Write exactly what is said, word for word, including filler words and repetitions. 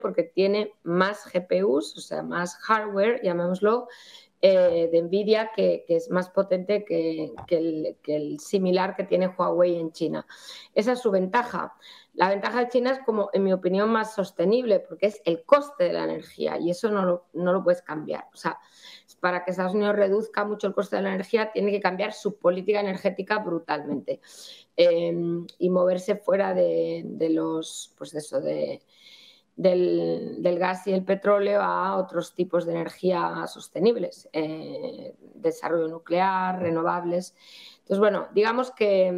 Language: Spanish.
porque tiene más G P Us, o sea, más hardware, llamémoslo, eh, de NVIDIA, que, que es más potente que, que, el, que el similar que tiene Huawei en China. Esa es su ventaja. La ventaja de China es, como, en mi opinión, más sostenible, porque es el coste de la energía, y eso no lo, no lo puedes cambiar. O sea, para que Estados Unidos reduzca mucho el coste de la energía, tiene que cambiar su política energética brutalmente, eh, y moverse fuera de, de los, pues eso, de, del, del gas y el petróleo a otros tipos de energía sostenibles, eh, desarrollo nuclear, renovables. Entonces, bueno, digamos que